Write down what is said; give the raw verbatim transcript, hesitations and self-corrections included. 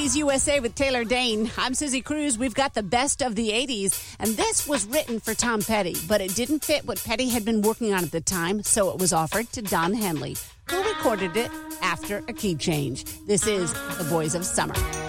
eighties U S A with Taylor Dane. I'm Susie Cruz. We've got the best of the eighties, and this was written for Tom Petty, but it didn't fit what Petty had been working on at the time, so it was offered to Don Henley, who recorded it after a key change. This is The Boys of Summer.